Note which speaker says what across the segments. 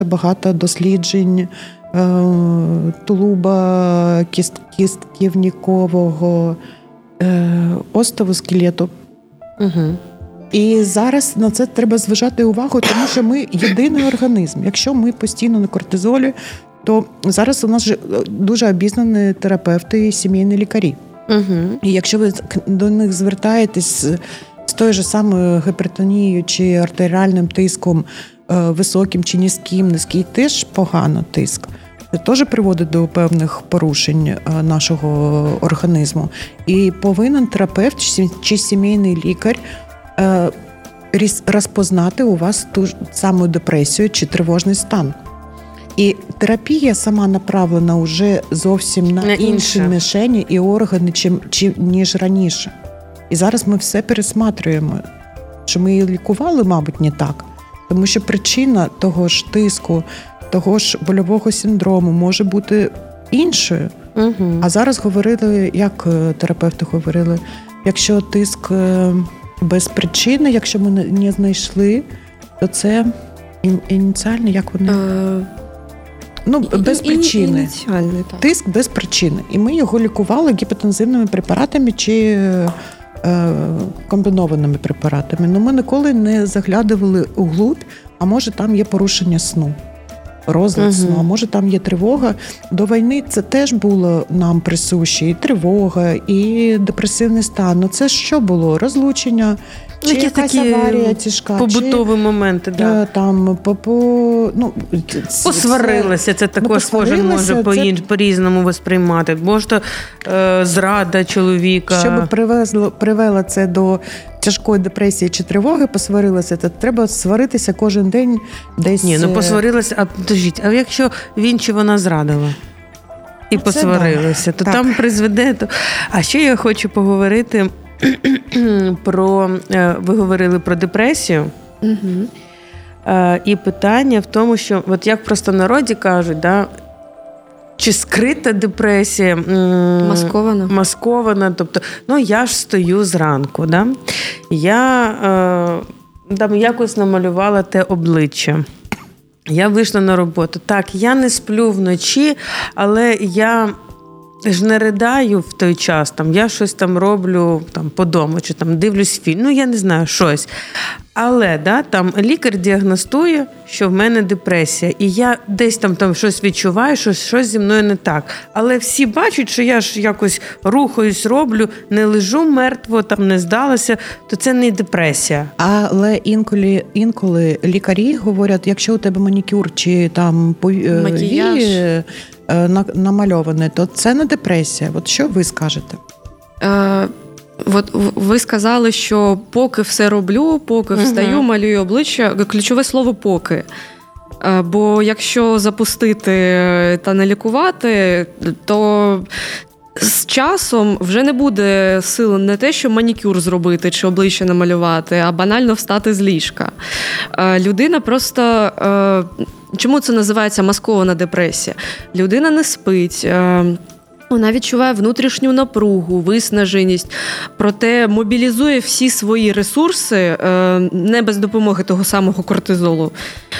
Speaker 1: багато досліджень тулуба, кістківнікового, остову скелету.
Speaker 2: Угу.
Speaker 1: І зараз на це треба зважати увагу, тому що ми єдиний організм. Якщо ми постійно на кортизолі, то зараз у нас дуже обізнані терапевти і сімейні лікарі.
Speaker 2: Угу.
Speaker 1: І якщо ви до них звертаєтесь з тою ж самою гіпертонією чи артеріальним тиском, високим чи низький теж погано тиск. Це теж приводить до певних порушень нашого організму. І повинен терапевт чи сімейний лікар розпознати у вас ту ж саму депресію чи тривожний стан. І терапія сама направлена вже зовсім на інші мішені і органи, ніж раніше. І зараз ми все пересматрюємо, що ми її лікували, мабуть, не так. Тому що причина того ж тиску, того ж больового синдрому може бути іншою.
Speaker 2: Угу.
Speaker 1: А зараз говорили, як терапевти говорили, якщо тиск без причини, якщо ми не знайшли, то це ініціальний, як вони? Без причини.
Speaker 2: Ініціальний, так.
Speaker 1: Тиск без причини. І ми його лікували гіпотензивними препаратами чи комбінованими препаратами. Но ми ніколи не заглядували углубь, а може там є порушення сну, розлад сну, а може там є тривога. До війни це теж було нам присуще, і тривога, і депресивний стан. Ну це що було? Розлучення, чи якась аварія тяжка,
Speaker 2: побутові моменти,
Speaker 1: да. Там
Speaker 2: посварилися, це також кожен може по-різному восприймати. Може, то зрада чоловіка.
Speaker 1: Щоб привело це до тяжкої депресії чи тривоги, посварилися, то треба сваритися кожен день десь.
Speaker 2: Ні, посварилися, подождіть, а якщо він чи вона зрадила? І посварилися, то так. Там призведе. А ще я хочу поговорити ви говорили про депресію.
Speaker 1: Угу.
Speaker 2: І питання в тому, що, от як просто в народі кажуть, да, чи скрита депресія, маскована, тобто, я ж стою зранку, да? Я там якось намалювала те обличчя. Я вийшла на роботу. Так, я не сплю вночі, але я ж не ридаю в той час, я щось роблю по дому, чи дивлюсь фільм, я не знаю, щось. Але лікар діагностує, що в мене депресія, і я десь там щось відчуваю, що щось зі мною не так. Але всі бачать, що я ж якось рухаюсь, роблю, не лежу мертво, не здалася, то це не депресія.
Speaker 1: Але інколи лікарі говорять, якщо у тебе манікюр чи
Speaker 2: макіяж
Speaker 1: намальований, то це не депресія. От що ви скажете?
Speaker 3: От ви сказали, що поки все роблю, поки встаю, малюю обличчя, ключове слово «поки». Бо якщо запустити та не лікувати, то з часом вже не буде сили не те, що манікюр зробити чи обличчя намалювати, а банально встати з ліжка. Людина просто... Чому це називається маскована депресія? Людина не спить, вона відчуває внутрішню напругу, виснаженість, проте мобілізує всі свої ресурси не без допомоги того самого кортизолу.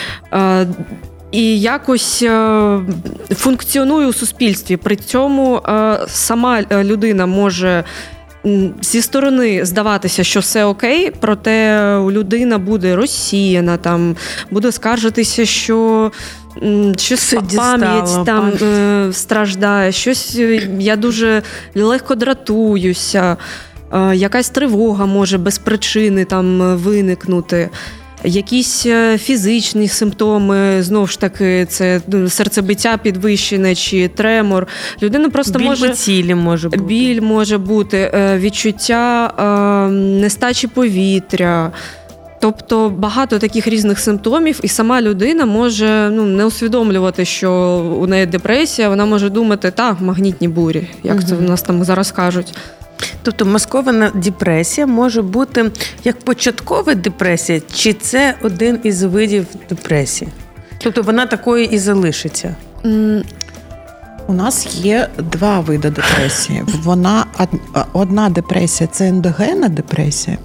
Speaker 3: І якось функціонує у суспільстві. При цьому сама людина може зі сторони здаватися, що все окей, проте людина буде розсіяна, буде скаржитися, що щось пам'ять страждає, щось я дуже легко дратуюся, якась тривога може без причини виникнути. Якісь фізичні симптоми, знову ж таки, це серцебиття підвищене чи тремор. Людина просто біль може бути, відчуття нестачі повітря. Тобто багато таких різних симптомів, і сама людина може не усвідомлювати, що у неї депресія, вона може думати, магнітні бурі, як це в нас зараз кажуть.
Speaker 2: Тобто маскована депресія може бути як початкова депресія, чи це один із видів депресії? Тобто вона такою і залишиться?
Speaker 1: У нас є два види депресії. Одна депресія – це ендогенна депресія,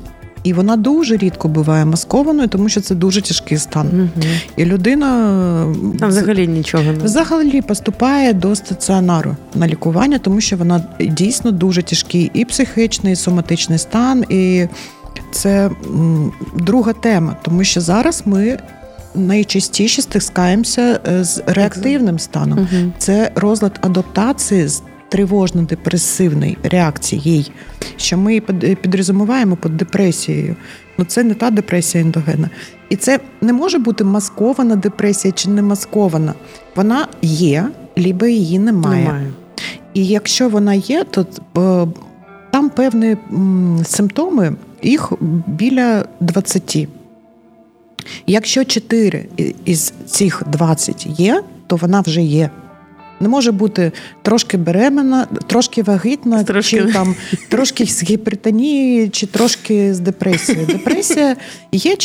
Speaker 1: І вона дуже рідко буває маскованою, тому що це дуже тяжкий стан. Угу. І людина
Speaker 2: там взагалі нічого не
Speaker 1: взагалі поступає до стаціонару на лікування, тому що вона дійсно дуже тяжкий і психічний, і соматичний стан. І це друга тема, тому що зараз ми найчастіше стикаємося з реактивним станом. Угу. Це розлад адаптації з тривожно-депресивної реакції, що ми підрозуміваємо під депресією. Ну, це не та депресія ендогенна. І це не може бути маскована депресія чи не маскована. Вона є, либо її немає. І якщо вона є, то там певні симптоми, їх біля 20. Якщо 4 із цих 20 є, то вона вже є. Не може бути трошки беременна, трошки вагітна, чи там трошки з гіпертонією, чи трошки з депресією. Депресія є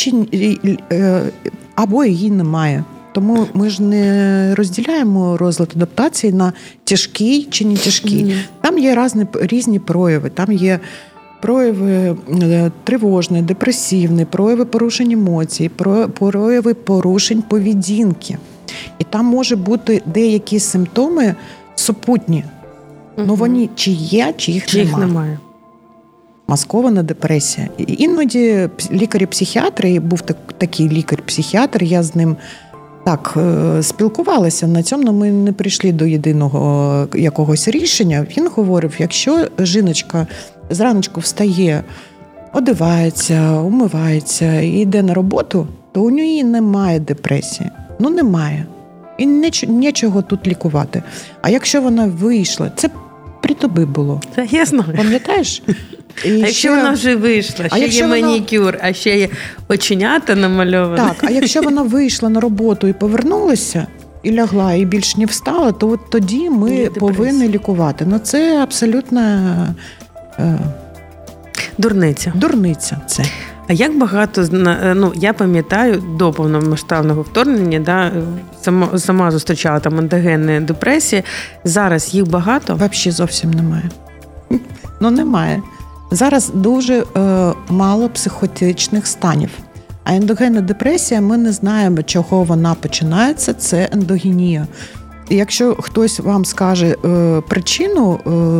Speaker 1: або її немає. Тому ми ж не розділяємо розлад адаптації на тяжкий чи не тяжкий. Там є різні прояви. Там є прояви тривожні, депресивні, прояви порушень емоцій, прояви порушень поведінки. І там може бути деякі симптоми супутні. Ну вони чи є, чи їх немає. Маскована депресія. Іноді лікарі-психіатри, був такий лікар-психіатр, я з ним так спілкувалася на цьому, але ми не прийшли до єдиного якогось рішення. Він говорив, якщо жіночка зраночку встає, одягається, умивається і йде на роботу, то у неї немає депресії. Ну, немає. І нічого тут лікувати. А якщо вона вийшла, це при тобі було.
Speaker 2: Це ясно.
Speaker 1: Пам'ятаєш?
Speaker 2: А якщо вона вже вийшла, ще є манікюр, а ще є оченята намальовані.
Speaker 1: Так, а якщо вона вийшла на роботу і повернулася, і лягла, і більш не встала, то от тоді ми повинні лікувати. Ну, це абсолютно Дурниця це.
Speaker 2: А як багато, я пам'ятаю, до повномасштабного вторгнення, сама зустрічала там ендогенні депресії, зараз їх багато?
Speaker 1: Взагалі зовсім немає. Немає. Зараз дуже мало психотичних станів. А ендогенна депресія, ми не знаємо, чого вона починається, це ендогенія. І якщо хтось вам скаже причину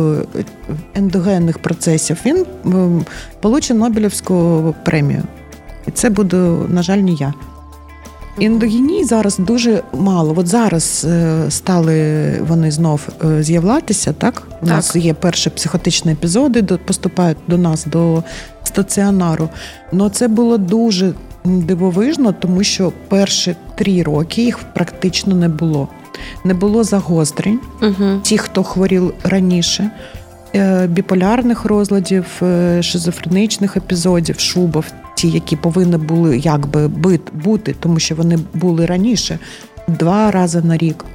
Speaker 1: ендогенних процесів, він получить Нобелівську премію. І це буде, на жаль, не я. Ендогенії зараз дуже мало. От зараз стали вони знов з'являтися, так? У нас є перші психотичні епізоди, поступають до нас, до стаціонару. Но це було дуже дивовижно, тому що перші 3 роки їх практично не було. Не було загострень. Ті, хто хворів раніше, біполярних розладів, шизофренічних епізодів, шубов, ті, які повинні були якби бути, тому що вони були раніше, 2 рази на рік.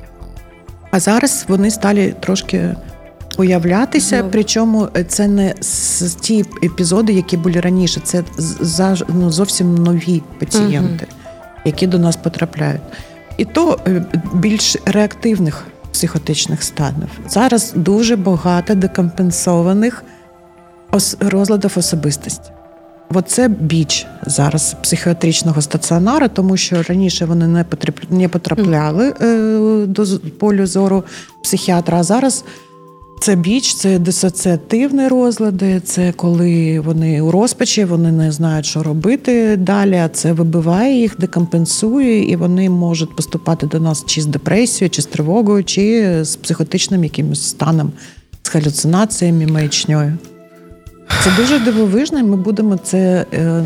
Speaker 1: А зараз вони стали трошки появлятися, причому це не ті епізоди, які були раніше, це зовсім нові пацієнти, які до нас потрапляють. І то більш реактивних психотичних станів. Зараз дуже багато декомпенсованих розладів особистості. Оце біч зараз психіатричного стаціонару, тому що раніше вони не потрапляли до полю зору психіатра, а зараз це біч, це дисоціативні розлади, це коли вони у розпачі, вони не знають, що робити далі, а це вибиває їх, декомпенсує, і вони можуть поступати до нас чи з депресією, чи з тривогою, чи з психотичним якимось станом, з галюцинаціями, маячньою. Це дуже дивовижно, і ми будемо це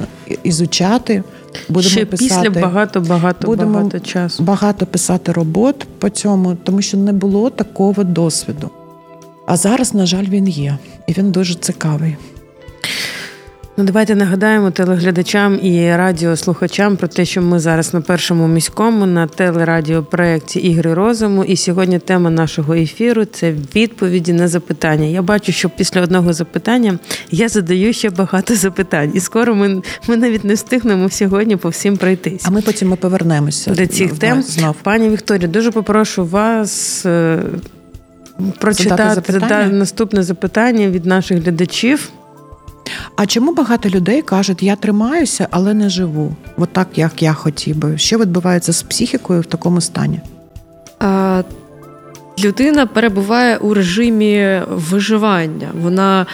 Speaker 1: ізучати, будемо
Speaker 2: ще
Speaker 1: писати.
Speaker 2: Після багато часу.
Speaker 1: Багато писати робот по цьому, тому що не було такого досвіду. А зараз, на жаль, він є. І він дуже цікавий.
Speaker 2: Давайте нагадаємо телеглядачам і радіослухачам про те, що ми зараз на Першому міському, на телерадіопроєкті «Ігри розуму». І сьогодні тема нашого ефіру – це відповіді на запитання. Я бачу, що після одного запитання я задаю ще багато запитань. І скоро ми навіть не встигнемо сьогодні по всім пройтись.
Speaker 1: А ми потім повернемося
Speaker 2: до цих тем. Знов. Пані Вікторія, дуже попрошу вас прочитати наступне запитання від наших глядачів.
Speaker 1: А чому багато людей кажуть, я тримаюся, але не живу? От так, як я хотів би. Що відбувається з психікою в такому стані?
Speaker 3: Людина перебуває у режимі виживання. Вона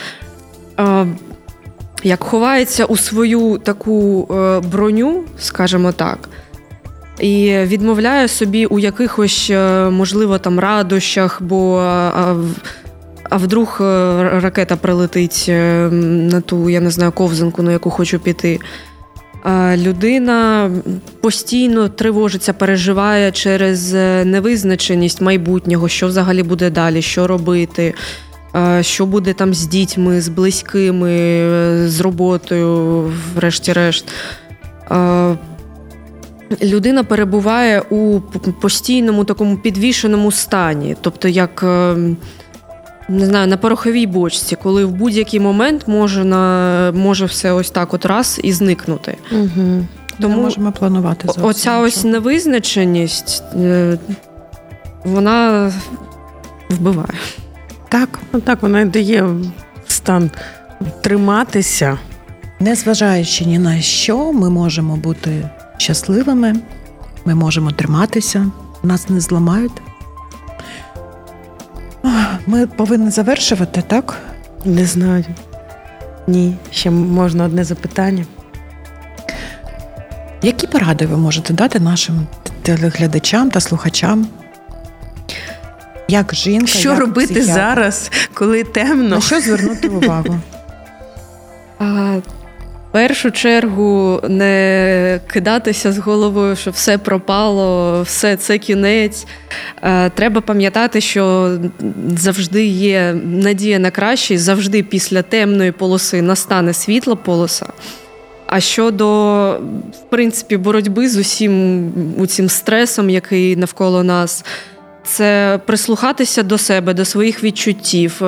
Speaker 3: як ховається у свою таку броню, скажімо так, і відмовляє собі у якихось, можливо, там радощах, бо а вдруг ракета прилетить на ту, я не знаю, ковзанку, на яку хочу піти. Людина постійно тривожиться, переживає через невизначеність майбутнього, що взагалі буде далі, що робити, що буде там з дітьми, з близькими, з роботою, врешті-решт. Людина перебуває у постійному такому підвішеному стані, тобто як, не знаю, на пороховій бочці, коли в будь-який момент може все ось так от раз і зникнути.
Speaker 1: Угу. Тому не можемо планувати зовсім.
Speaker 3: Оця ось невизначеність, вона вбиває.
Speaker 2: Так, вона дає стан триматися.
Speaker 1: Незважаючи ні на що, ми можемо бути щасливими, ми можемо триматися, нас не зламають. Ми повинні завершувати, так?
Speaker 2: Не знаю. Ні, ще можна одне запитання.
Speaker 1: Які поради ви можете дати нашим телеглядачам та слухачам? Як жінка,
Speaker 2: що
Speaker 1: як
Speaker 2: робити
Speaker 1: психіатр?
Speaker 2: зараз, коли темно?
Speaker 1: На що звернути увагу?
Speaker 3: В першу чергу не кидатися з головою, що все пропало, все це кінець. Треба пам'ятати, що завжди є надія на краще, завжди після темної полоси настане світла полоса. А щодо, в принципі, боротьби з усім цим стресом, який навколо нас, це прислухатися до себе, до своїх відчуттів,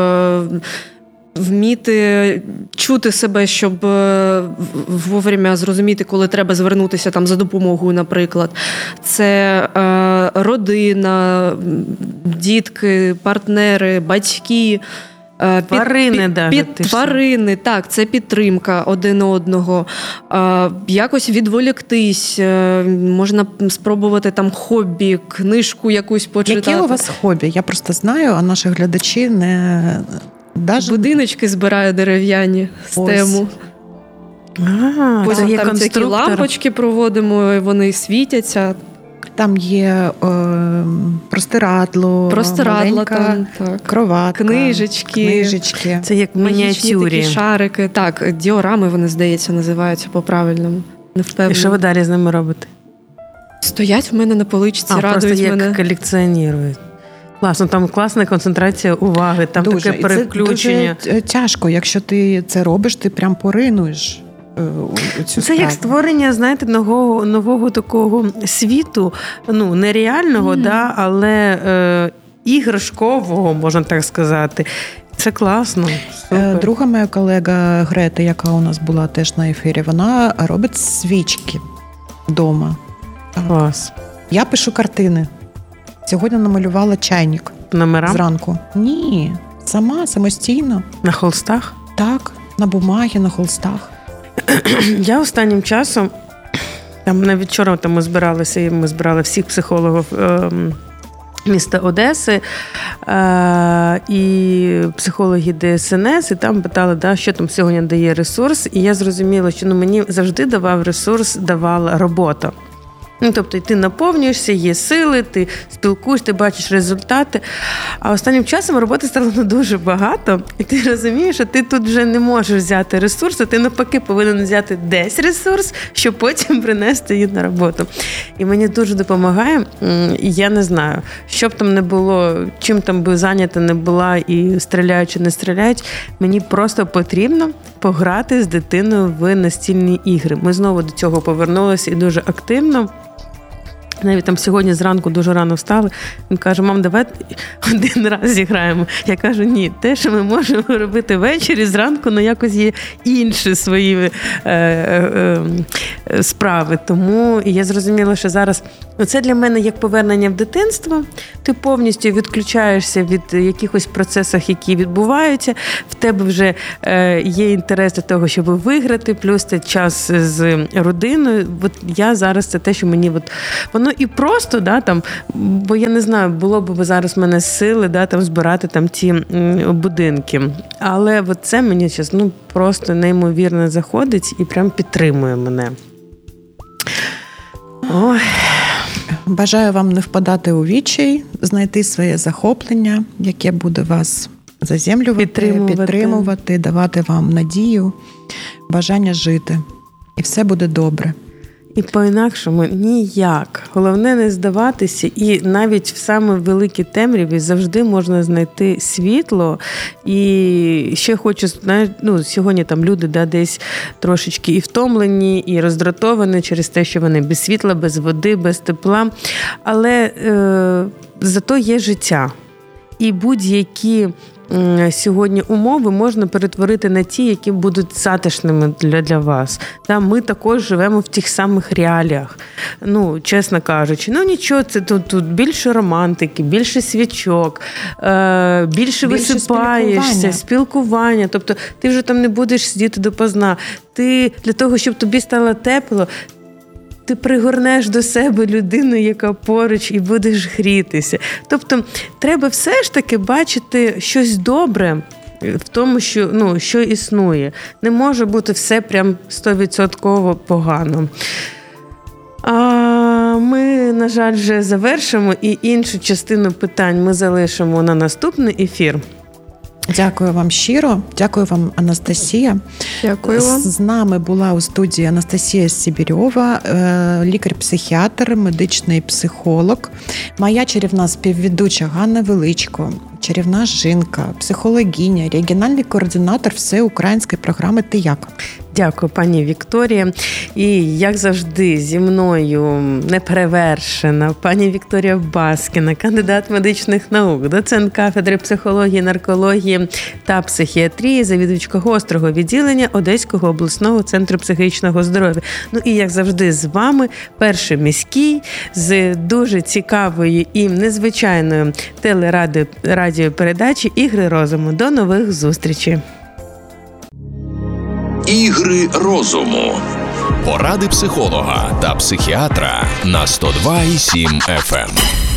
Speaker 3: вміти чути себе, щоб вовремя зрозуміти, коли треба звернутися там за допомогою, наприклад. Це родина, дітки, партнери, батьки,
Speaker 2: тварини,
Speaker 3: тварини, так, це підтримка один одного. Якось відволіктись, можна спробувати там хобі, книжку якусь почитати.
Speaker 1: Яке у вас хобі? Я просто знаю, а наші глядачі не...
Speaker 3: Будиночки збираю дерев'яні з тему. Потім там такі лампочки проводимо, і вони світяться.
Speaker 1: Там є простирадло, маленька
Speaker 3: там,
Speaker 1: кроватка, книжечки.
Speaker 2: Це як в мініатюрі.
Speaker 3: Такі шарики. Так, діорами вони, здається, називаються по-правильному. Не впевнена.
Speaker 2: І що ви далі з ними робите?
Speaker 3: Стоять в мене на поличці, радують мене.
Speaker 2: Просто як колекціонують. Класно, там класна концентрація уваги, там
Speaker 1: дуже.
Speaker 2: Таке переключення.
Speaker 1: Це дуже тяжко, якщо ти це робиш, ти прям поринуєш у цю
Speaker 2: Це
Speaker 1: справу.
Speaker 2: як створення, знаєте, нового такого світу, нереального, але іграшкового, можна так сказати. Це класно. Супер.
Speaker 1: Друга моя колега Грета, яка у нас була теж на ефірі, вона робить свічки вдома.
Speaker 2: Клас.
Speaker 1: Я пишу картини. Сьогодні намалювала чайник.
Speaker 2: Номера?
Speaker 1: Зранку. Ні, самостійно.
Speaker 2: На холстах?
Speaker 1: Так, на бумагі, на холстах.
Speaker 2: Я останнім часом, навіть вчора ми збирали всіх психологів міста Одеси і психологи ДСНС, і там питали, що там сьогодні дає ресурс. І я зрозуміла, що мені завжди давав ресурс, давала робота. Тобто ти наповнюєшся, є сили, ти спілкуєшся, ти бачиш результати. А останнім часом роботи стало дуже багато, і ти розумієш, що ти тут вже не можеш взяти ресурс, а ти навпаки повинен взяти десь ресурс, щоб потім принести її на роботу. І мені дуже допомагає, я не знаю, що б там не було, чим там би зайнята не була і стріляють чи не стріляють, мені просто потрібно пограти з дитиною в настільні ігри. Ми знову до цього повернулися і дуже активно. Навіть там сьогодні зранку дуже рано встали. Він каже, мам, давай один раз зіграємо. Я кажу, ні, те, що ми можемо робити ввечері, зранку, якось є інші свої справи. Тому я зрозуміла, що зараз Це для мене як повернення в дитинство. Ти повністю відключаєшся від якихось процесів, які відбуваються. В тебе вже є інтерес до того, щоб виграти, плюс це час з родиною. От я зараз це те, що мені воно і просто, да, там, бо я не знаю, було б зараз в мене сили, да, там, збирати там ті будинки. Але от це мені зараз просто неймовірно заходить і прям підтримує мене. Ой.
Speaker 1: Бажаю вам не впадати у відчай, знайти своє захоплення, яке буде вас заземлювати, підтримувати, давати вам надію, бажання жити. І все буде добре.
Speaker 2: І по-інакшому ніяк. Головне не здаватися, і навіть в саме великій темряві завжди можна знайти світло. І ще хочу, сьогодні там люди десь трошечки і втомлені, і роздратовані через те, що вони без світла, без води, без тепла. Але зато є життя. І будь-які сьогодні умови можна перетворити на ті, які будуть затишними для вас. Ми також живемо в тих самих реаліях. Чесно кажучи, нічого, це тут більше романтики, більше свічок, більше висипаєшся, спілкування. Тобто ти вже там не будеш сидіти допоздна. Ти для того, щоб тобі стало тепло, ти пригорнеш до себе людину, яка поруч, і будеш грітися. Тобто треба все ж таки бачити щось добре в тому, що існує. Не може бути все прям 100% погано. А ми, на жаль, вже завершимо, і іншу частину питань ми залишимо на наступний ефір.
Speaker 1: Дякую вам щиро. Дякую вам, Анастасія.
Speaker 3: Дякую вам.
Speaker 1: З нами була у студії Анастасія Сибірьова, лікар-психіатр, медичний психолог. Моя чарівна співведуча Ганна Величко, чарівна жінка, психологиня, регіональний координатор всеукраїнської програми «Ти як?».
Speaker 2: Дякую, пані Вікторія. І, як завжди, зі мною неперевершена пані Вікторія Баскіна, кандидат медичних наук, доцент кафедри психології, наркології та психіатрії, завідувачка гострого відділення Одеського обласного центру психічного здоров'я. І, як завжди, з вами Перший міський з дуже цікавої і незвичайної телерадіопередачі «Ігри розуму». До нових зустрічей!
Speaker 4: Ігри розуму. Поради психолога та психіатра на 102,7 FM.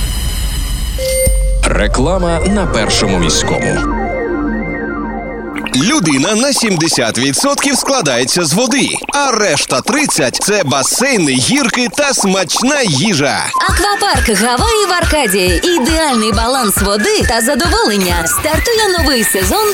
Speaker 4: Реклама на Першому міському. Людина на 70% складається з води, а решта 30% – це басейни, гірки та смачна їжа.
Speaker 5: Аквапарк Гаваї в Аркадії. Ідеальний баланс води та задоволення. Стартує новий сезон